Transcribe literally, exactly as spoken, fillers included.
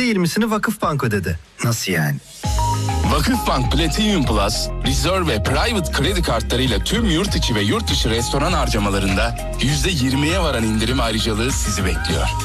yirmisini Vakıfbank ödedi. Nasıl yani? Vakıfbank Platinum Plus, Reserve ve Private kredi kartlarıyla tüm yurt içi ve yurt dışı restoran harcamalarında yüzde yirmiye varan indirim ayrıcalığı sizi bekliyor.